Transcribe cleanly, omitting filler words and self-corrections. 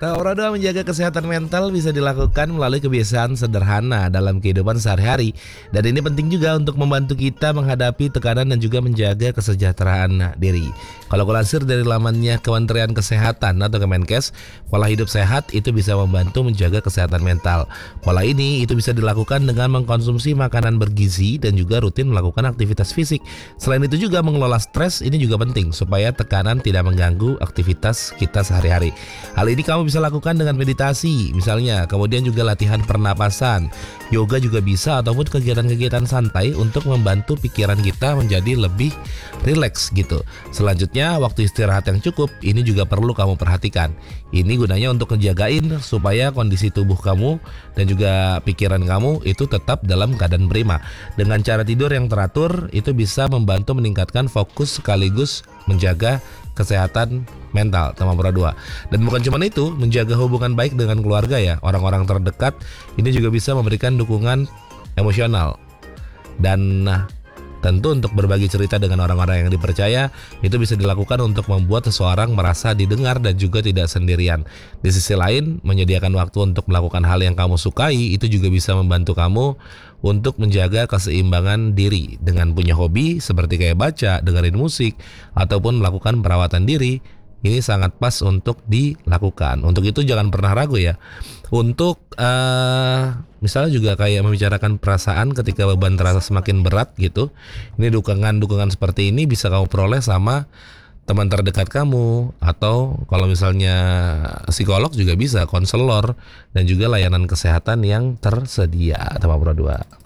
Olahraga menjaga kesehatan mental bisa dilakukan melalui kebiasaan sederhana dalam kehidupan sehari-hari. Dan ini penting juga untuk membantu kita menghadapi tekanan dan juga menjaga kesejahteraan diri. Kalau kulansir dari lamannya Kementerian Kesehatan atau Kemenkes, pola hidup sehat itu bisa membantu menjaga kesehatan mental. Pola ini itu bisa dilakukan dengan mengkonsumsi makanan bergizi dan juga rutin melakukan aktivitas fisik. Selain itu juga mengelola stres ini juga penting supaya tekanan tidak mengganggu aktivitas kita sehari-hari. Hal ini kamu bisa lakukan dengan meditasi misalnya, kemudian juga latihan pernapasan, yoga juga bisa, ataupun kegiatan-kegiatan santai untuk membantu pikiran kita menjadi lebih rileks gitu. Selanjutnya, waktu istirahat yang cukup ini juga perlu kamu perhatikan. Ini gunanya untuk ngejagain supaya kondisi tubuh kamu dan juga pikiran kamu itu tetap dalam keadaan prima. Dengan cara tidur yang teratur itu bisa membantu meningkatkan fokus sekaligus menjaga kesehatan mental sama dua. Dan bukan cuma itu, menjaga hubungan baik dengan keluarga ya, orang-orang terdekat ini juga bisa memberikan dukungan emosional. Dan tentu untuk berbagi cerita dengan orang-orang yang dipercaya itu bisa dilakukan untuk membuat seseorang merasa didengar dan juga tidak sendirian. Di sisi lain, menyediakan waktu untuk melakukan hal yang kamu sukai itu juga bisa membantu kamu untuk menjaga keseimbangan diri dengan punya hobi seperti kayak baca, dengerin musik, ataupun melakukan perawatan diri. Ini sangat pas untuk dilakukan. Untuk itu jangan pernah ragu ya. Untuk misalnya juga kayak membicarakan perasaan ketika beban terasa semakin berat gitu. Ini dukungan seperti ini bisa kamu peroleh sama teman terdekat kamu, atau kalau misalnya psikolog juga bisa, konselor, dan juga layanan kesehatan yang tersedia. Tema Pro 2.